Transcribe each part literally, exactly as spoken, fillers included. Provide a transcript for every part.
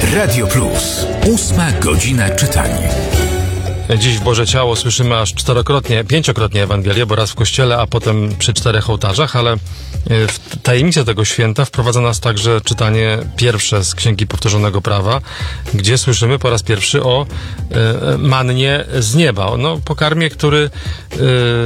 Radio Plus. Ósma godzina czytania. Dziś w Boże Ciało słyszymy aż czterokrotnie, pięciokrotnie Ewangelię, bo raz w kościele, a potem przy czterech ołtarzach, ale w tajemnicę tego święta wprowadza nas także czytanie pierwsze z Księgi Powtórzonego Prawa, gdzie słyszymy po raz pierwszy o e, mannie z nieba. No, pokarmie, który e,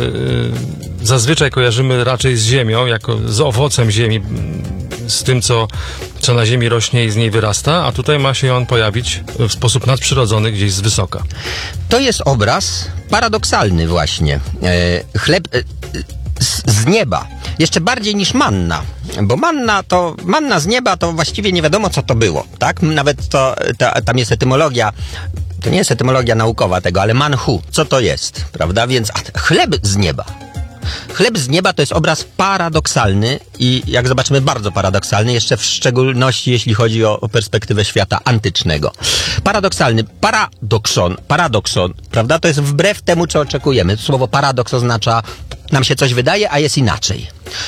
zazwyczaj kojarzymy raczej z ziemią, jako z owocem ziemi, z tym, co, co na ziemi rośnie i z niej wyrasta, a tutaj ma się on pojawić w sposób nadprzyrodzony gdzieś z wysoka. To jest obraz paradoksalny właśnie. E, chleb e, z, z nieba. Jeszcze bardziej niż manna. Bo manna to, manna z nieba to właściwie nie wiadomo, co to było, tak? Nawet to, ta, tam jest etymologia, to nie jest etymologia naukowa tego, ale manhu, co to jest, prawda? Więc a, chleb z nieba. Chleb z nieba to jest obraz paradoksalny i jak zobaczymy bardzo paradoksalny, jeszcze w szczególności jeśli chodzi o, o perspektywę świata antycznego. Paradoksalny, paradokson, paradokson, prawda? To jest wbrew temu, co oczekujemy. Słowo paradoks oznacza, nam się coś wydaje, a jest inaczej.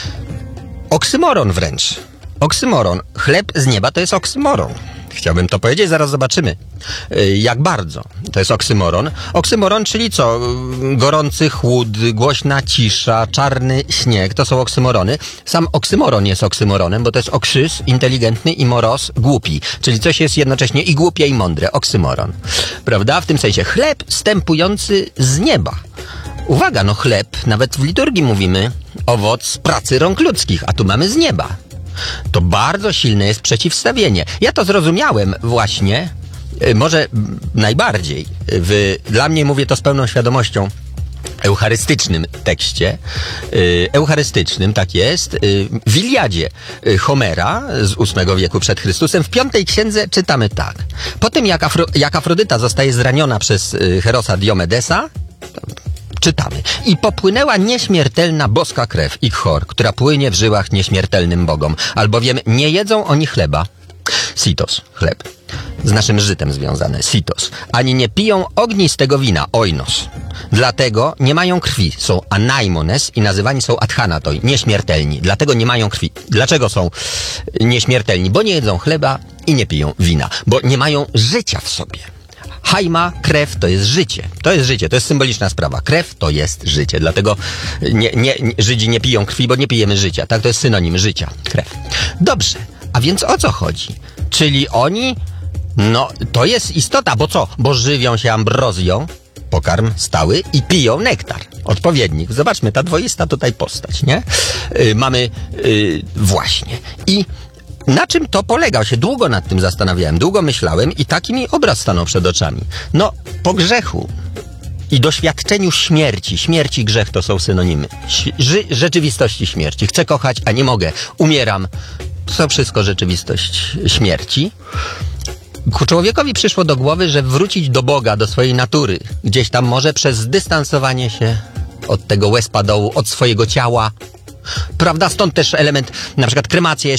Oksymoron wręcz. Oksymoron. Chleb z nieba to jest oksymoron. Chciałbym to powiedzieć, zaraz zobaczymy, jak bardzo to jest oksymoron. Oksymoron, czyli co? Gorący chłód, głośna cisza, czarny śnieg, to są oksymorony. Sam oksymoron jest oksymoronem, bo to jest oksys, inteligentny, i moros, głupi. Czyli coś jest jednocześnie i głupie, i mądre. Oksymoron. Prawda? W tym sensie chleb stępujący z nieba. Uwaga, no chleb, nawet w liturgii mówimy, owoc pracy rąk ludzkich, a tu mamy z nieba. To bardzo silne jest przeciwstawienie. Ja to zrozumiałem właśnie, może najbardziej, w, dla mnie mówię to z pełną świadomością, eucharystycznym tekście, eucharystycznym, tak jest, w Iliadzie Homera z ósmego wieku przed Chrystusem, w piątej księdze czytamy tak. Potem jak, Afro, jak Afrodyta zostaje zraniona przez Herosa Diomedesa, czytamy. I popłynęła nieśmiertelna boska krew, ich chor, która płynie w żyłach nieśmiertelnym bogom, albowiem nie jedzą oni chleba, sitos, chleb, z naszym żytem związane, sitos, ani nie piją ognistego wina, oinos. Dlatego nie mają krwi, są anaimones i nazywani są adhanatoi, nieśmiertelni. Dlatego nie mają krwi. Dlaczego są nieśmiertelni? Bo nie jedzą chleba i nie piją wina, bo nie mają życia w sobie. Haima, krew to jest życie. To jest życie, to jest symboliczna sprawa. Krew to jest życie, dlatego nie, nie, Żydzi nie piją krwi, bo nie pijemy życia. Tak, to jest synonim życia, krew. Dobrze, a więc o co chodzi? Czyli oni, no to jest istota, bo co? Bo żywią się ambrozją, pokarm stały, i piją nektar, odpowiednik. Zobaczmy, ta dwoista tutaj postać, nie? Yy, mamy, yy, właśnie. I na czym to polega? Się długo nad tym zastanawiałem, długo myślałem i taki mi obraz stanął przed oczami. No, po grzechu i doświadczeniu śmierci, śmierć i grzech to są synonimy. Ży- rzeczywistości śmierci. Chcę kochać, a nie mogę. Umieram. To wszystko rzeczywistość śmierci. Człowiekowi przyszło do głowy, że wrócić do Boga, do swojej natury, gdzieś tam może przez zdystansowanie się od tego łez padołu, od swojego ciała. Prawda? Stąd też element, na przykład kremacja